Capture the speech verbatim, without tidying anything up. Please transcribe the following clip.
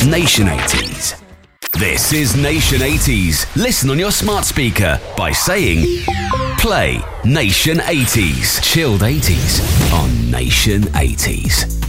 Nation eighties. This is Nation eighties. Listen on your smart speaker by saying, play Nation eighties. Chilled eighties on Nation eighties.